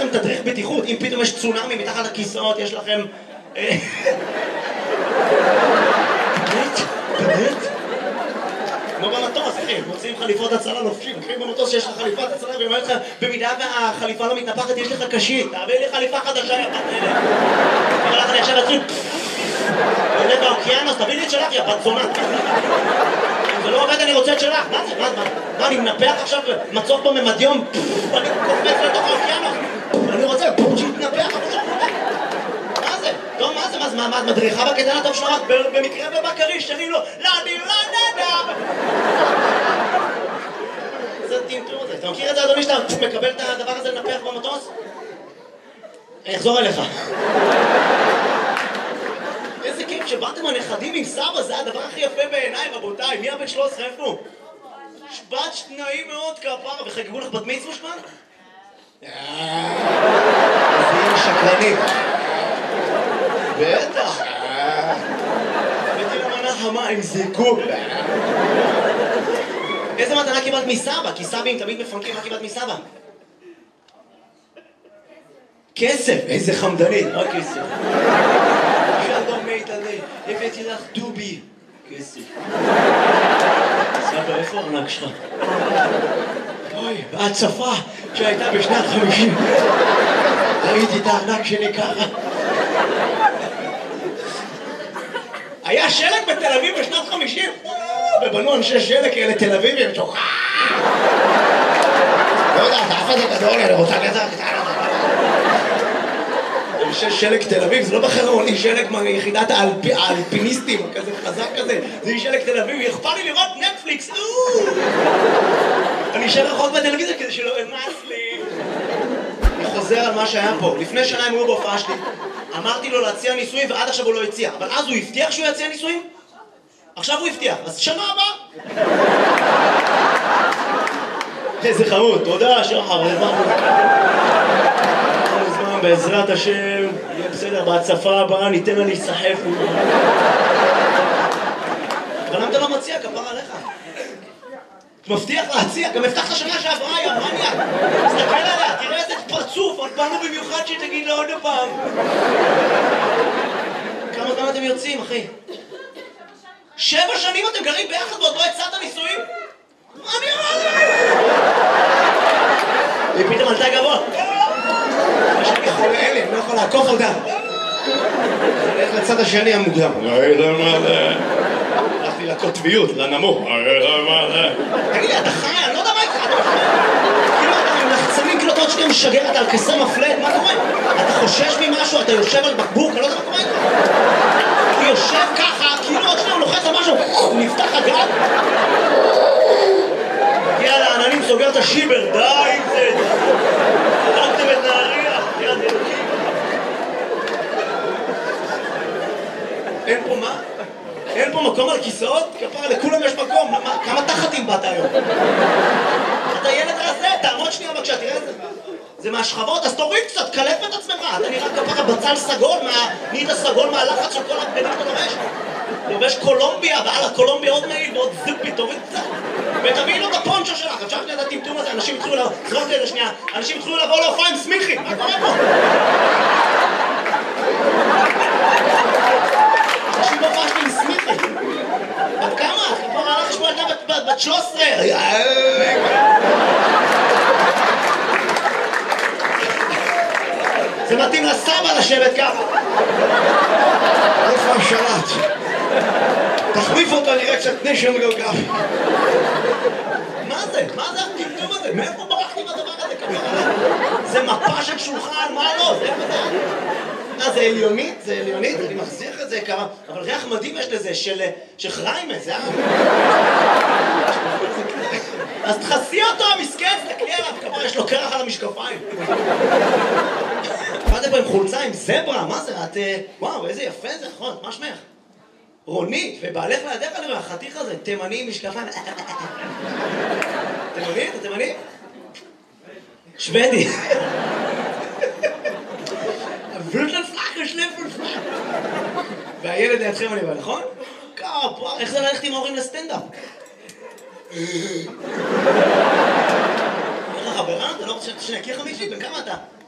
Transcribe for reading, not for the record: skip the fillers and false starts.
תדריך בטיחות, אם פתאום יש צונאמי מתחת לכיסאות, יש לכם... באמת? כמו במטוס, אחי, מוצאים חליפות הצלה לובשים, אחי, במטוס שיש לך חליפת הצלה, ואומר לך, במידה והחליפה לא מתנפחת, יש לך קשית, תעביר לי חליפה חדשה, יא בת מלך. אבל לך אני עכשיו אתחיל... עולה באוקיינוס, תביא לי את שלך, יא בת זונה. אם זה לא עובד, אני רוצה את שלך. מה זה? מה, אני מנפח עכשיו מצוף בממדיום? אני קופץ לתוך האוקיינוס. אני רוצה שיתנפח. מה זה? טוב, מה זה? מה, מדריכה בקטן הטוב שלך? במקרה בבקרי, שרים לו, לדי, זה טמטום הזה. אתה מכיר את זה, אדוני, שאתה מקבל את הדבר הזה לנפח במטוס? אני אחזור אליך. איזה כיף שבאתם הנכדים עם סבא, זה הדבר הכי יפה בעיניי, רבותיי. מי הבן 13, איפה הוא? שבת שניים מאוד כפרה, וחגגו לך בת מצווה שמן? איזה שקרנית. בטח. הבאתי למנה חמה עם זיקוק. איזה מתנה קיבלת מסבא? כי סבים תמיד מפנקים, מה קיבלת מסבא? כסף, איזה חמדנית, רק כסף. שלום מיטלי, הבאתי לך דובי. כסף. סבא, איפה הארנק שלך? אוי, בהצפה שהייתה בשנת 50. ראיתי את הארנק שלי ככה. היה שלג בתל אביב בשנת 50. ובנו אנשי שלג כאלה תל אביבים. לא יודע, אתה אף אחד גדול, אני רוצה כזה קטן. אנשי שלג תל אביב, זה לא בחרון, היא שלג מיחידת האלפיניסטים, כזה חזק כזה. זה היא שלג תל אביב, יכפה לי לראות נטפליקס. אני אשאר רחוק בטלוויזיה כדי שלא אמס לי. אני חוזר על מה שהיה פה. לפני שנה הם היו בהופעה שלי. אמרתי לו להציע ניסויים ועד עכשיו הוא לא הציע. אבל אז הוא הבטיח שהוא יציע ניסויים? עכשיו הוא הבטיח. אז שנה הבאה. איזה חמוד. תודה, שחר. בעזרת השם, יהיה בסדר, בהצפה הבאה ניתן לה להיסחף. אבל למה אתה לא מציע? כפר עליך. מבטיח להציע, גם הבטחת שנה שעברה, יא מניאק. תסתכל עליה, תראה איזה פרצוף, עוד באנו במיוחד שתגיד לה עוד פעם. כמה זמן אתם יוצאים, אחי? 7 שנים אתם גרים ביחד ועוד לא הצעת נישואים? מה אני אומר? היא פתאום עלתה גבוה. יש לי חולה אלה, אני לא יכול לעקוף אותה. אני הולך לצד השני המוקדם. הלכתי לקוטביות, לנמוך. תגיד לי, אתה חי? אני לא יודע מה איתך. כאילו אתה עם לחצנים קלוטות שאתה משגר, אתה על כסר מפלט, מה קורה? אתה חושש ממשהו, אתה יושב על בקבוק, אני לא יודע מה קורה איתך. הוא יושב ככה, כאילו עוד שניה הוא לוחץ על משהו, הוא נפתח הגג. הגיע לעננים, סוגר את השיבר, די עם זה. חתמתם את נהריה, יד אלוקים. אין פה מה? אין פה מקום על כיסאות? כפרה, לכולם יש מקום. כמה תחתים באת היום? אתה ילד רזה, תעמוד שנייה בבקשה, תראה את זה. זה מהשכבות, אז תוריד קצת, קלף את עצמך. אתה נראה כפרה בצל סגול, נהיית סגול מהלחץ של כל הבגדים שאתה לובש. לובש קולומביה, ועל הקולומביה עוד מעיל ועוד זיפי, תוריד קצת. ותביא לו את הפונצ'ו שלך, עכשיו שנייה את הטמטום הזה, אנשים התחילו לבוא, זרוק לי את זה שנייה, אנשים התחילו לבוא להופעה עם סמיכי, מה קורה פה? אנשים בהופעה שלי עם סמיכי. בת כמה? כבר הלך לשמוע ילדה בת 13. זה מתאים לסבא לשבת ככה. איפה השלט? תחליף אותו, נראה קצת נשם גיאוגרפי. מה זה? מה זה הטמטום הזה? מאיפה ברחתי מהדבר הזה? זה מפה של שולחן, מה לא? זה איפה זה? זה עליונית? זה עליונית? אני מחזיר את זה כמה... אבל ריח מדהים יש לזה, של חריימה, זה אז תחסי אותו, המסכן, תקלי עליו, כמה יש לו קרח על המשקפיים. באתם פה עם חולצה, עם זברה, מה זה? את... וואו, איזה יפה זה, נכון, מה שמך? רונית, ובעלך לידך אני רואה, החתיך הזה, תימני עם משקפיים. תימני? אתה תימני? שוודי. והילד לידכם אני בא, נכון? איך זה ללכת עם ההורים לסטנדאפ? איך לך ברן? אתה לא רוצה שנכיר לך מישהי? בן כמה אתה?